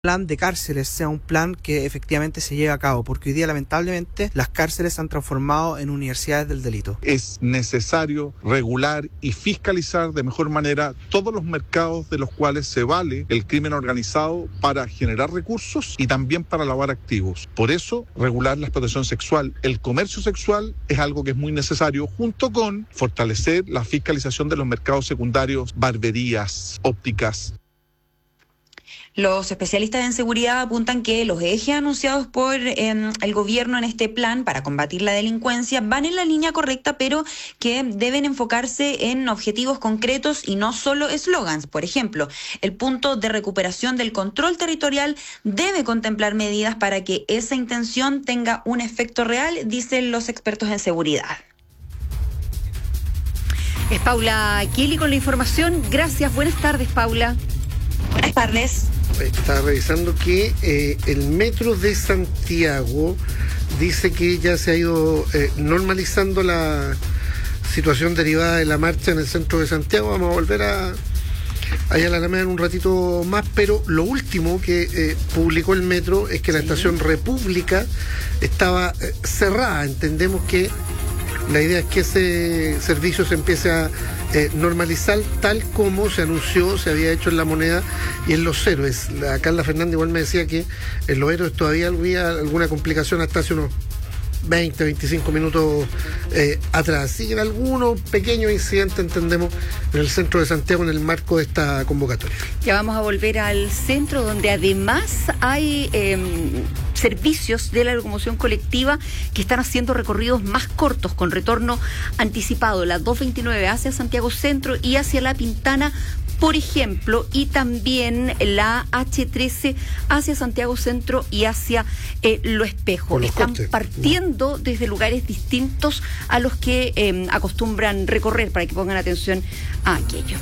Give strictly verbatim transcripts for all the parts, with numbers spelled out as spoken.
plan de cárceles sea un plan que efectivamente se lleve a cabo, porque hoy día lamentablemente las cárceles se han transformado en universidades del delito. Es necesario regular y fiscalizar de mejor manera todos los mercados de los cuales se vale el crimen organizado para generar recursos y también para lavar activos. Por eso, regular la explotación sexual, el comercio sexual es algo que es muy necesario, junto con fortalecer la fiscalización de los mercados secundarios, barberías, ópticas. Los especialistas en seguridad apuntan que los ejes anunciados por eh, el gobierno en este plan para combatir la delincuencia van en la línea correcta, pero que deben enfocarse en objetivos concretos y no solo eslogans. Por ejemplo, el punto de recuperación del control territorial debe contemplar medidas para que esa intención tenga un efecto real, dicen los expertos en seguridad. Es Paula Kelly con la información. Gracias, buenas tardes, Paula. Buenas tardes. Estaba revisando que eh, el Metro de Santiago dice que ya se ha ido eh, normalizando la situación derivada de la marcha en el centro de Santiago. Vamos a volver a allá a la Alameda en un ratito más, pero lo último que eh, publicó el Metro es que la sí. estación República estaba eh, cerrada. Entendemos que la idea es que ese servicio se empiece a eh, normalizar tal como se anunció, se había hecho en La Moneda y en Los Héroes. La Carla Fernández igual me decía que en Los Héroes todavía había alguna complicación hasta hace unos veinte, veinticinco minutos eh, atrás. Siguen algunos pequeños incidentes, entendemos, en el centro de Santiago en el marco de esta convocatoria. Ya vamos a volver al centro, donde además hay eh, servicios de la locomoción colectiva que están haciendo recorridos más cortos con retorno anticipado, la doscientos veintinueve hacia Santiago Centro y hacia La Pintana, por ejemplo, y también la hache trece hacia Santiago Centro y hacia eh, Lo Espejo. Están cortes. partiendo desde lugares distintos a los que eh, acostumbran recorrer, para que pongan atención a aquello.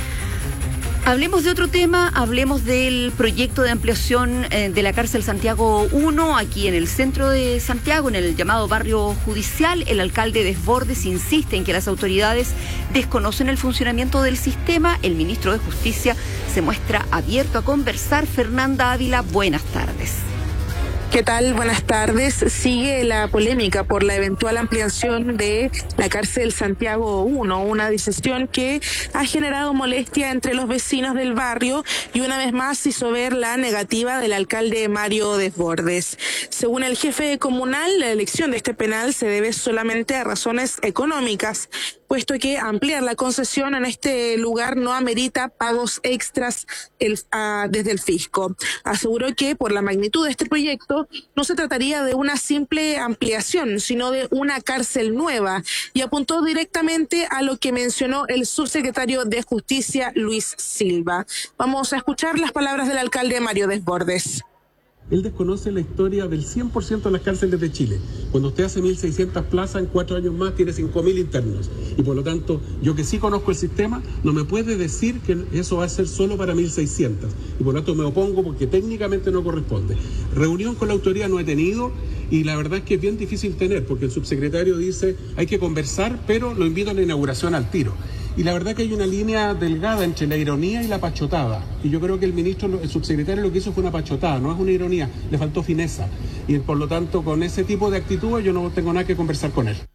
Hablemos de otro tema, hablemos del proyecto de ampliación eh, de la cárcel Santiago uno, aquí en el centro de Santiago, en el llamado barrio judicial. El alcalde Desbordes insiste en que las autoridades desconocen el funcionamiento del sistema. El ministro de Justicia se muestra abierto a conversar. Fernanda Ávila, buenas tardes. ¿Qué tal? Buenas tardes. Sigue la polémica por la eventual ampliación de la cárcel Santiago uno, una decisión que ha generado molestia entre los vecinos del barrio y una vez más hizo ver la negativa del alcalde Mario Desbordes. Según el jefe comunal, la elección de este penal se debe solamente a razones económicas, puesto que ampliar la concesión en este lugar no amerita pagos extras el, a, desde el fisco. Aseguró que por la magnitud de este proyecto no se trataría de una simple ampliación, sino de una cárcel nueva, y apuntó directamente a lo que mencionó el subsecretario de Justicia, Luis Silva. Vamos a escuchar las palabras del alcalde Mario Desbordes. Él desconoce la historia del cien por ciento de las cárceles de Chile. Cuando usted hace mil seiscientas plazas, en cuatro años más tiene cinco mil internos. Y por lo tanto, yo que sí conozco el sistema, no me puede decir que eso va a ser solo para mil seiscientas. Y por lo tanto me opongo porque técnicamente no corresponde. Reunión con la autoridad no he tenido y la verdad es que es bien difícil tener, porque el subsecretario dice hay que conversar, pero lo invito a la inauguración al tiro. Y la verdad que hay una línea delgada entre la ironía y la pachotada. Y yo creo que el ministro, el subsecretario lo que hizo fue una pachotada, no es una ironía, le faltó fineza. Y por lo tanto, con ese tipo de actitudes yo no tengo nada que conversar con él.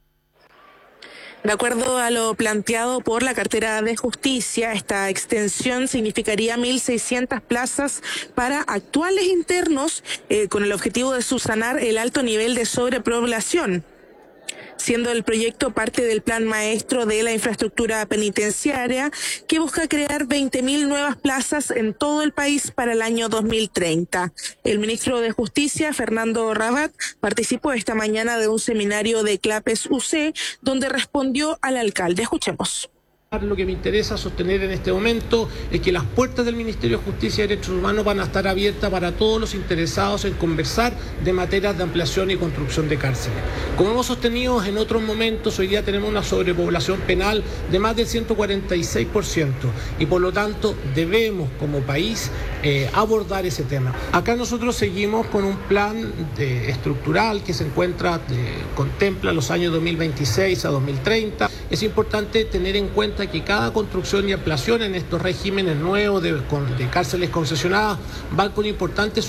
De acuerdo a lo planteado por la cartera de Justicia, esta extensión significaría mil seiscientas plazas para actuales internos eh, con el objetivo de subsanar el alto nivel de sobrepoblación, siendo el proyecto parte del plan maestro de la infraestructura penitenciaria que busca crear veinte mil nuevas plazas en todo el país para el año dos mil treinta. El ministro de Justicia, Fernando Rabat, participó esta mañana de un seminario de Clapes U C donde respondió al alcalde. Escuchemos. Lo que me interesa sostener en este momento es que las puertas del Ministerio de Justicia y Derechos Humanos van a estar abiertas para todos los interesados en conversar de materias de ampliación y construcción de cárceles. Como hemos sostenido en otros momentos, hoy día tenemos una sobrepoblación penal de más del ciento cuarenta y seis por ciento y por lo tanto debemos como país eh, abordar ese tema. Acá nosotros seguimos con un plan de, estructural que se encuentra, de, contempla los años dos mil veintiséis a dos mil treinta. Es importante tener en cuenta consta que cada construcción y ampliación en estos regímenes nuevos de, de cárceles concesionadas van con importantes